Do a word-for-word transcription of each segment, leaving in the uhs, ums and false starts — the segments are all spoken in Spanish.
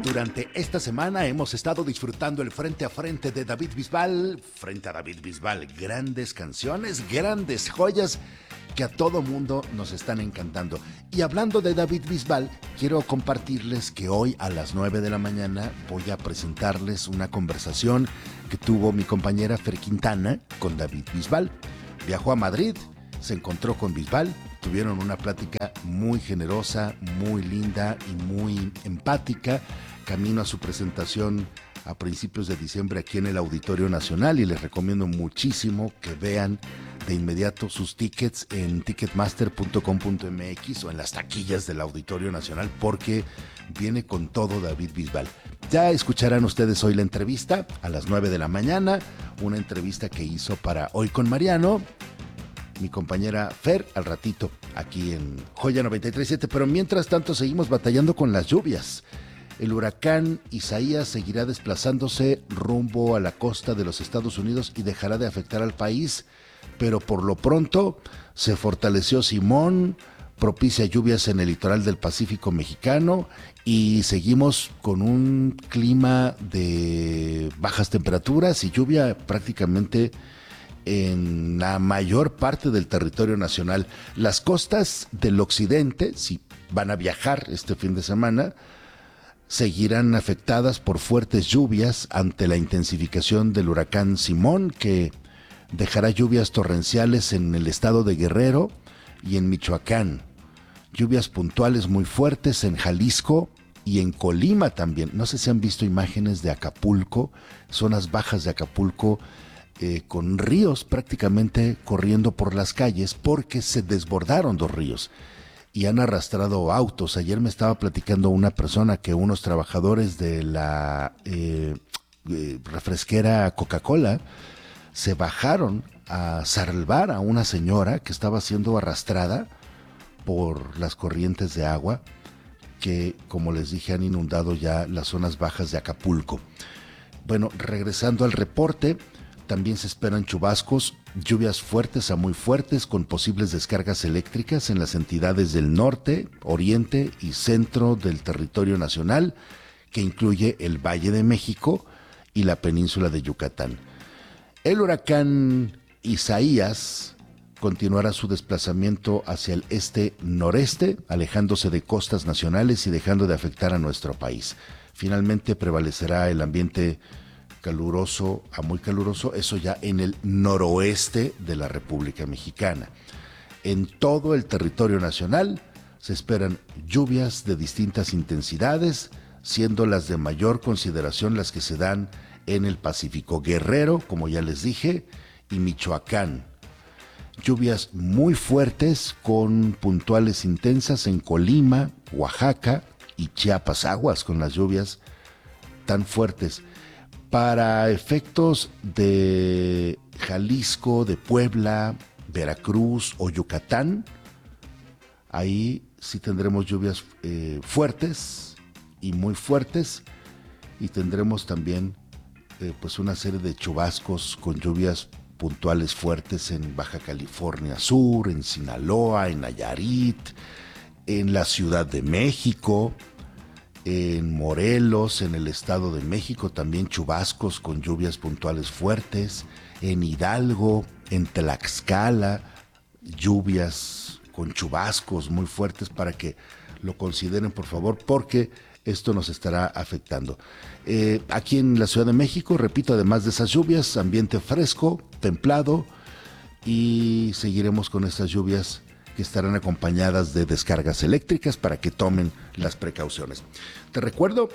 Durante esta semana hemos estado disfrutando el frente a frente de David Bisbal. Frente a David Bisbal, grandes canciones, grandes joyas que a todo mundo nos están encantando. Y hablando de David Bisbal, quiero compartirles que hoy a las nueve de la mañana voy a presentarles una conversación que tuvo mi compañera Fer Quintana con David Bisbal. Viajó a Madrid, se encontró con Bisbal, tuvieron una plática muy generosa, muy linda y muy empática, camino a su presentación a principios de diciembre aquí en el Auditorio Nacional, y les recomiendo muchísimo que vean de inmediato sus tickets en ticketmaster punto com punto m x o en las taquillas del Auditorio Nacional, porque viene con todo David Bisbal. Ya escucharán ustedes hoy la entrevista a las nueve de la mañana, una entrevista que hizo para Hoy con Mariano, mi compañera Fer, al ratito aquí en Joya noventa y tres punto siete, pero mientras tanto seguimos batallando con las lluvias. El huracán Isaías seguirá desplazándose rumbo a la costa de los Estados Unidos y dejará de afectar al país, pero por lo pronto se fortaleció Simón, propicia lluvias en el litoral del Pacífico mexicano, y seguimos con un clima de bajas temperaturas y lluvia prácticamente en la mayor parte del territorio nacional. Las costas del occidente, si van a viajar este fin de semana, seguirán afectadas por fuertes lluvias ante la intensificación del huracán Simón, que dejará lluvias torrenciales en el estado de Guerrero y en Michoacán. Lluvias puntuales muy fuertes en Jalisco y en Colima también. No sé si han visto imágenes de Acapulco, zonas bajas de Acapulco, eh, con ríos prácticamente corriendo por las calles porque se desbordaron dos ríos y han arrastrado autos. Ayer me estaba platicando una persona que unos trabajadores de la eh, eh, refresquera Coca-Cola se bajaron a salvar a una señora que estaba siendo arrastrada por las corrientes de agua que, como les dije, han inundado ya las zonas bajas de Acapulco. Bueno, regresando al reporte, también se esperan chubascos, lluvias fuertes a muy fuertes con posibles descargas eléctricas en las entidades del norte, oriente y centro del territorio nacional, que incluye el Valle de México y la península de Yucatán. El huracán Isaías continuará su desplazamiento hacia el este-noreste, alejándose de costas nacionales y dejando de afectar a nuestro país. Finalmente prevalecerá el ambiente caluroso a muy caluroso, eso ya en el noroeste de la República Mexicana. En todo el territorio nacional se esperan lluvias de distintas intensidades, siendo las de mayor consideración las que se dan en el Pacífico, Guerrero, como ya les dije, y Michoacán. Lluvias muy fuertes con puntuales intensas en Colima, Oaxaca y Chiapas, aguas con las lluvias tan fuertes. Para efectos de Jalisco, de Puebla, Veracruz o Yucatán, ahí sí tendremos lluvias eh, fuertes y muy fuertes, y tendremos también eh, pues una serie de chubascos con lluvias puntuales fuertes en Baja California Sur, en Sinaloa, en Nayarit, en la Ciudad de México, en Morelos, en el Estado de México, también chubascos con lluvias puntuales fuertes, en Hidalgo, en Tlaxcala, lluvias con chubascos muy fuertes, para que lo consideren por favor, porque esto nos estará afectando. Eh, aquí en la Ciudad de México, repito, además de esas lluvias, ambiente fresco, templado, y seguiremos con estas lluvias que estarán acompañadas de descargas eléctricas para que tomen las precauciones. Te recuerdo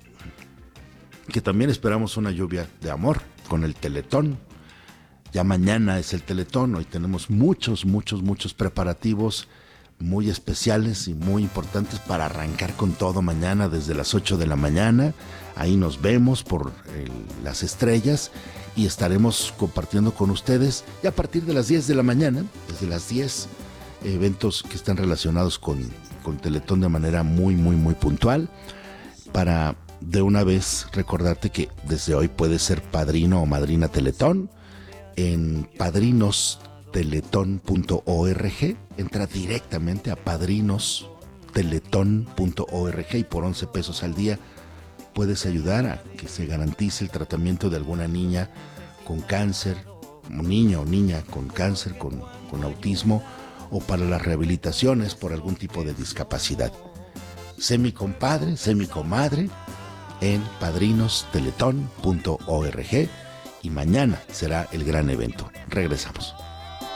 que también esperamos una lluvia de amor con el Teletón. Ya mañana es el Teletón, hoy tenemos muchos, muchos, muchos preparativos muy especiales y muy importantes para arrancar con todo mañana desde las ocho de la mañana. Ahí nos vemos por el, las estrellas, y estaremos compartiendo con ustedes, y a partir de las diez de la mañana, desde las diez, eventos que están relacionados con, con Teletón de manera muy, muy, muy puntual, para de una vez recordarte que desde hoy puedes ser padrino o madrina Teletón en padrinos teletón punto org. Entra directamente a padrinos teletón punto org y por once pesos al día puedes ayudar a que se garantice el tratamiento de alguna niña con cáncer, un niño o niña con cáncer, con, con autismo, o para las rehabilitaciones por algún tipo de discapacidad. Sé mi compadre, sé mi comadre en padrinos teletón punto org y mañana será el gran evento. Regresamos.